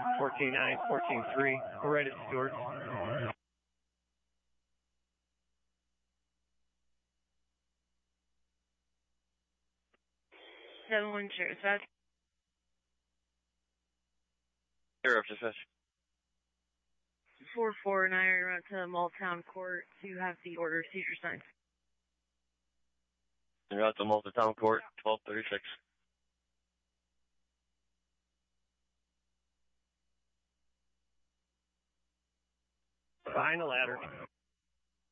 14-9, 14-3. We're right at Stewart. 7-1 Sheriff Dispatch. Sheriff Dispatch. 449 around to Maltown Court to have the order of seizure signed. You're out to Maltown Court, 1236. Behind the ladder.